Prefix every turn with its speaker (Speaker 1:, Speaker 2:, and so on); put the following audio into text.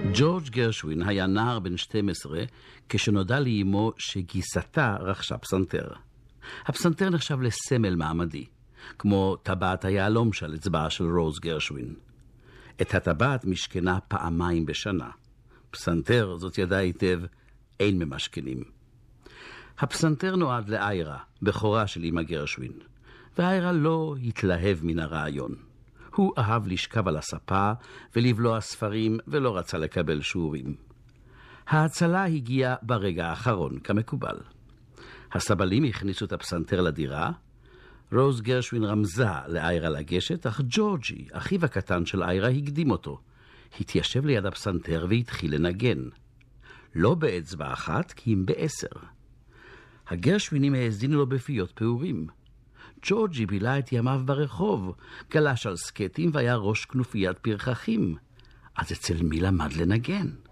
Speaker 1: ג'ורג' גרשווין היה נער בן 12 כשנודע לאמו שגיסתה רכשה פסנתר. הפסנתר נחשב לסמל מעמדי, כמו טבעת היהלום של אצבעה של רוז גרשווין. את הטבעת משכנה פעמיים בשנה. פסנתר, זאת ידע היטב, אין ממשכנים. הפסנתר נועד לאיירה, בכורה של אמא גרשווין, ואיירה לא התלהב מן הרעיון. הוא אהב לשכב על הספה ולבלוע ספרים ולא רצה לקבל שיעורים. ההצלה הגיעה ברגע האחרון, כמקובל. הסבלים הכניסו את הפסנתר לדירה, רוז גרשווין רמזה לאיירה לגשת, אך ג'ורג'י, אחיו הקטן של איירה, הקדים אותו. התיישב ליד הפסנתר והתחיל לנגן. לא באצבע אחת, כי אם ב10. הגרשווינים האזינו לו בפיות פעורים. ג'ורג'י בילה את ימיו ברחוב, גלש על סקטים והיה ראש כנופיית פרחחים. אז אצל מי למד לנגן?